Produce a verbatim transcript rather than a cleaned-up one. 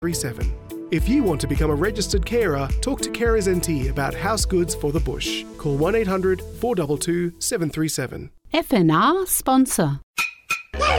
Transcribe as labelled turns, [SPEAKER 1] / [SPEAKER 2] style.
[SPEAKER 1] three seven. If you want to become a registered carer, talk to Carers N T about house goods for the bush. Call one eight hundred four two two seven three seven.
[SPEAKER 2] F N R sponsor.